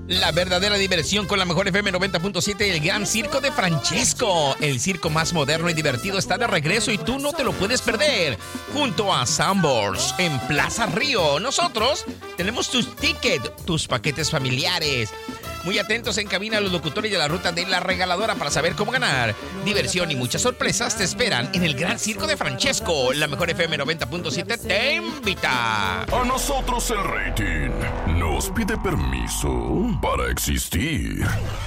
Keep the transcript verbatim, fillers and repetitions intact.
La verdadera diversión con la mejor F M noventa punto siete y el Gran Circo de Francesco. El circo más moderno y divertido está de regreso y tú no te lo puedes perder. Junto a Sambors en Plaza Río. Nosotros tenemos tus tickets, tus paquetes familiares. Muy atentos en cabina los locutores de la ruta de La Regaladora para saber cómo ganar. Diversión y muchas sorpresas te esperan en el Gran Circo de Francesco. La mejor F M noventa punto siete te invita. A nosotros el rating nos pide permiso para existir.